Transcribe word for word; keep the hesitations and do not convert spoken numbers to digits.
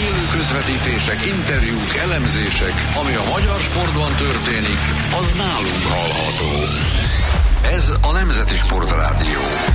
Élő közvetítések, interjúk, elemzések, ami a magyar sportban történik, az nálunk hallható. Ez a Nemzeti Sportrádió.